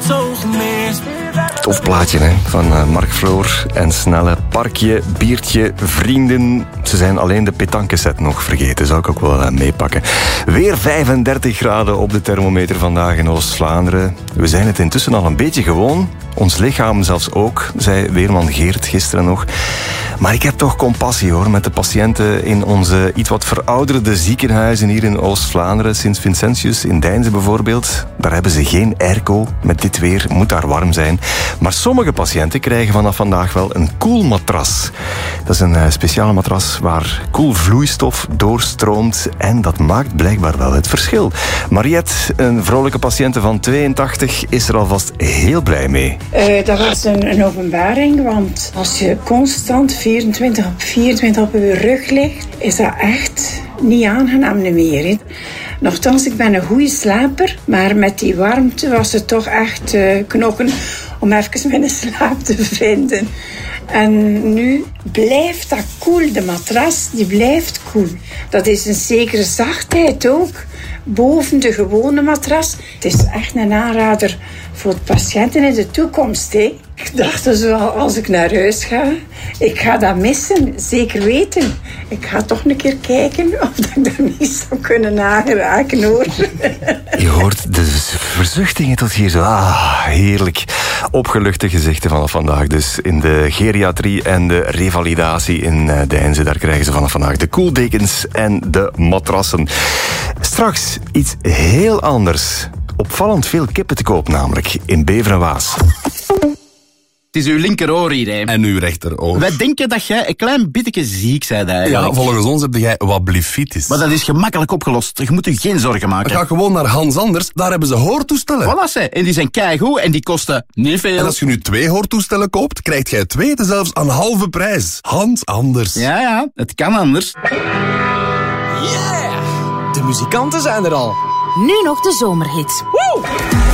zo gemist. Tof plaatje hè, van Mark Floor en Snelle. Parkje, biertje, vrienden. Ze zijn alleen de petanqueset nog vergeten. Zou ik ook wel meepakken. Weer 35 graden op de thermometer vandaag in Oost-Vlaanderen. We zijn het intussen al een beetje gewoon. Ons lichaam zelfs ook, zei weerman Geert gisteren nog. Maar ik heb toch compassie hoor, met de patiënten in onze iets wat verouderde ziekenhuizen hier in Oost-Vlaanderen. Sint-Vincentius in Deinze bijvoorbeeld. Daar hebben ze geen airco. Met dit weer moet daar warm zijn. Maar sommige patiënten krijgen vanaf vandaag wel een koelmatras. Dat is een speciale matras waar koelvloeistof doorstroomt. En dat maakt blijkbaar wel het verschil. Mariette, een vrolijke patiënte van 82, is er alvast heel blij mee. Dat was een openbaring, want als je constant 24 op 24 op je rug ligt, is dat echt niet aangenaam meer. Hè. Nochtans, ik ben een goede slaper, maar met die warmte was het toch echt knokken om even mijn slaap te vinden. En nu blijft dat koel, de matras, die blijft koel. Dat is een zekere zachtheid ook, boven de gewone matras. Het is echt een aanrader voor de patiënten in de toekomst. Hè. Ik dacht dus als ik naar huis ga, ik ga dat missen, zeker weten. Ik ga toch een keer kijken of ik daar niet zou kunnen aangeraken hoor. Je hoort de verzuchtingen tot hier zo. Heerlijk. Opgeluchte gezichten vanaf vandaag. Dus in de geriatrie en de revalidatie in Deinze. Daar krijgen ze vanaf vandaag de koeldekens en de matrassen. Straks iets heel anders. Opvallend veel kippen te koop namelijk in Bever en Waas. Het is uw linkeroor hier, hè. En uw rechteroor. Wij denken dat jij een klein beetje ziek bent eigenlijk. Ja, volgens ons heb jij wat blifitis. Maar dat is gemakkelijk opgelost. Je moet je geen zorgen maken. Ga gewoon naar Hans Anders, daar hebben ze hoortoestellen. Voilà, ze. En die zijn keigoed en die kosten niet veel. En als je nu 2 hoortoestellen koopt, krijg jij 2 zelfs aan halve prijs. Hans Anders. Ja, het kan anders. Yeah! De muzikanten zijn er al. Nu nog de zomerhits. Woe!